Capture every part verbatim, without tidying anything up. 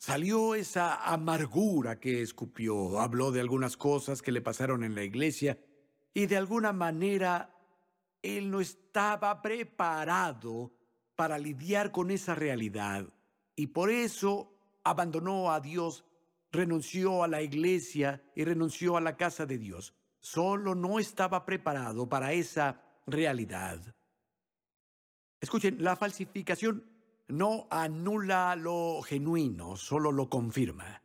Salió esa amargura que escupió. Habló de algunas cosas que le pasaron en la iglesia y de alguna manera él no estaba preparado para lidiar con esa realidad. Y por eso abandonó a Dios, renunció a la iglesia y renunció a la casa de Dios. Solo no estaba preparado para esa realidad. Escuchen, la falsificación no anula lo genuino, solo lo confirma.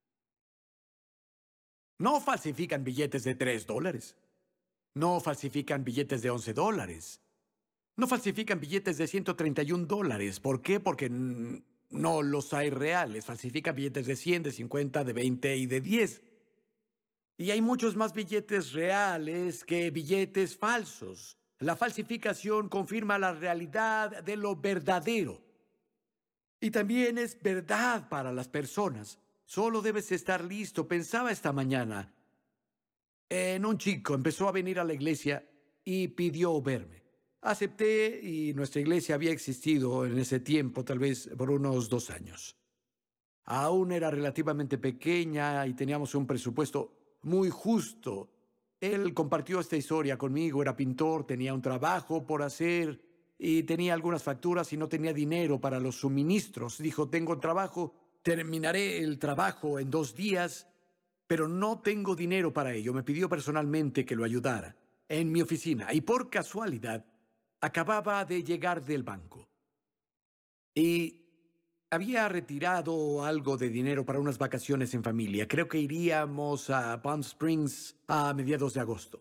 No falsifican billetes de tres dólares. No falsifican billetes de once dólares. No falsifican billetes de ciento treinta y un dólares. ¿Por qué? Porque mm, no los hay reales. Falsifican billetes de cien, de cincuenta, de veinte y de diez. Y hay muchos más billetes reales que billetes falsos. La falsificación confirma la realidad de lo verdadero. Y también es verdad para las personas. Solo debes estar listo. Pensaba esta mañana en un chico. Empezó a venir a la iglesia y pidió verme. Acepté y nuestra iglesia había existido en ese tiempo, tal vez por unos dos años. Aún era relativamente pequeña y teníamos un presupuesto muy justo. Él compartió esta historia conmigo, era pintor, tenía un trabajo por hacer y tenía algunas facturas y no tenía dinero para los suministros. Dijo, tengo trabajo, terminaré el trabajo en dos días, pero no tengo dinero para ello. Me pidió personalmente que lo ayudara en mi oficina y por casualidad acababa de llegar del banco. Y había retirado algo de dinero para unas vacaciones en familia. Creo que iríamos a Palm Springs a mediados de agosto.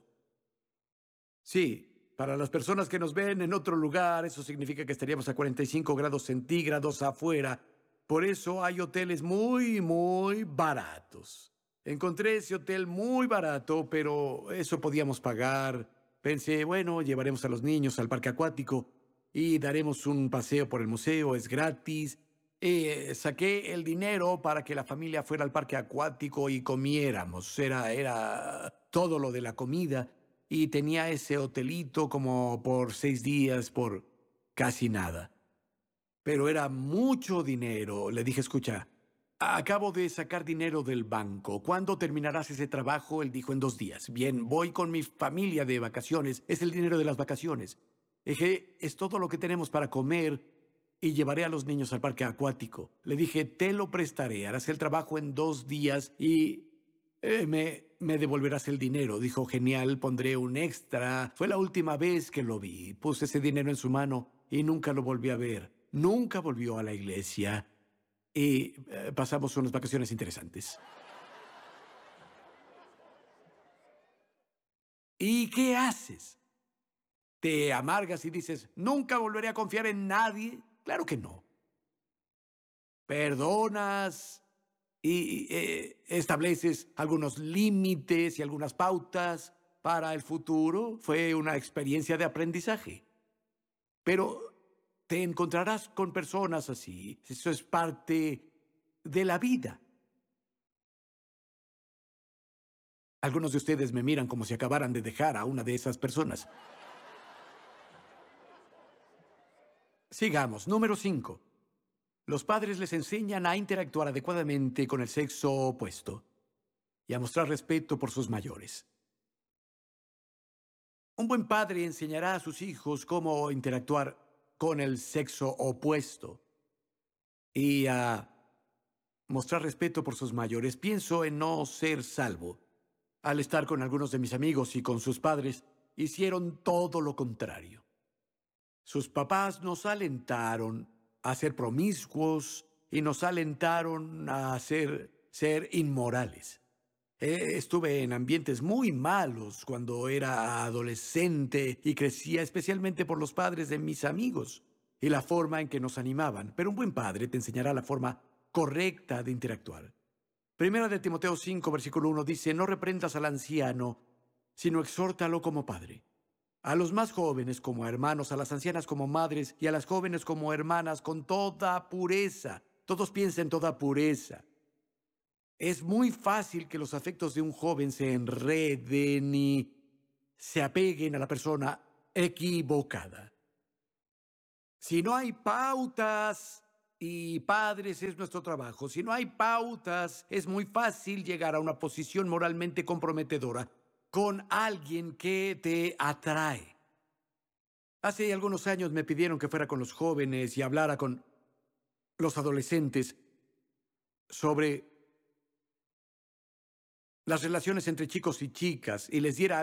Sí, para las personas que nos ven en otro lugar, eso significa que estaríamos a cuarenta y cinco grados centígrados afuera. Por eso hay hoteles muy, muy baratos. Encontré ese hotel muy barato, pero eso podíamos pagar. Pensé, bueno, llevaremos a los niños al parque acuático y daremos un paseo por el museo, es gratis. Eh, saqué el dinero para que la familia fuera al parque acuático y comiéramos. Era, era todo lo de la comida. Y tenía ese hotelito como por seis días por casi nada. Pero era mucho dinero. Le dije, escucha, acabo de sacar dinero del banco. ¿Cuándo terminarás ese trabajo? Él dijo, en dos días. Bien, voy con mi familia de vacaciones. Es el dinero de las vacaciones. Dije, es todo lo que tenemos para comer y llevaré a los niños al parque acuático. Le dije, te lo prestaré. Harás el trabajo en dos días y eh, me, me devolverás el dinero. Dijo, genial, pondré un extra. Fue la última vez que lo vi. Puse ese dinero en su mano y nunca lo volví a ver. Nunca volvió a la iglesia y eh, pasamos unas vacaciones interesantes. ¿Y qué haces? ¿Te amargas y dices, nunca volveré a confiar en nadie? Claro que no. Perdonas y eh, estableces algunos límites y algunas pautas para el futuro. Fue una experiencia de aprendizaje. Pero te encontrarás con personas así. Eso es parte de la vida. Algunos de ustedes me miran como si acabaran de dejar a una de esas personas. Sigamos. Número cinco. Los padres les enseñan a interactuar adecuadamente con el sexo opuesto y a mostrar respeto por sus mayores. Un buen padre enseñará a sus hijos cómo interactuar con el sexo opuesto y a mostrar respeto por sus mayores. Pienso en no ser salvo. Al estar con algunos de mis amigos y con sus padres, hicieron todo lo contrario. Sus papás nos alentaron a ser promiscuos y nos alentaron a ser, ser inmorales. Eh, estuve en ambientes muy malos cuando era adolescente y crecía especialmente por los padres de mis amigos y la forma en que nos animaban. Pero un buen padre te enseñará la forma correcta de interactuar. Primera de Timoteo cinco, versículo uno dice, no reprendas al anciano, sino exhórtalo como padre. A los más jóvenes como hermanos, a las ancianas como madres y a las jóvenes como hermanas con toda pureza. Todos piensen toda pureza. Es muy fácil que los afectos de un joven se enreden y se apeguen a la persona equivocada. Si no hay pautas y padres es nuestro trabajo. Si no hay pautas, es muy fácil llegar a una posición moralmente comprometedora con alguien que te atrae. Hace algunos años me pidieron que fuera con los jóvenes y hablara con los adolescentes sobre las relaciones entre chicos y chicas y les diera